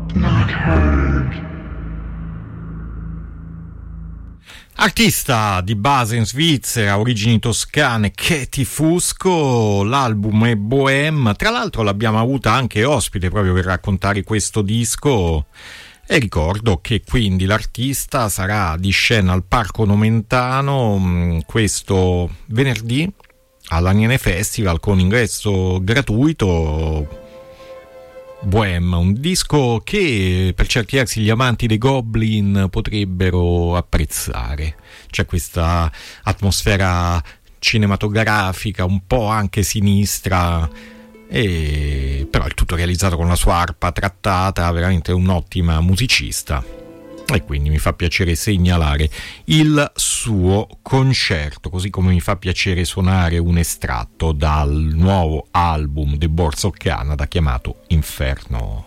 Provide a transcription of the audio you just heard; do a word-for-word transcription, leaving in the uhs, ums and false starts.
Not heard. Artista di base in Svizzera, origini toscane, Katie Fusco, l'album è Bohème, tra l'altro l'abbiamo avuta anche ospite proprio per raccontare questo disco e ricordo che quindi l'artista sarà di scena al Parco Nomentano mh, questo venerdì all'Aniene Festival con ingresso gratuito. Bohème, un disco che per certi versi gli amanti dei Goblin potrebbero apprezzare. C'è questa atmosfera cinematografica un po' anche sinistra, e però il tutto realizzato con la sua arpa trattata, veramente un'ottima musicista. E quindi mi fa piacere segnalare il suo concerto, così come mi fa piacere suonare un estratto dal nuovo album The Boards of Canada chiamato Inferno.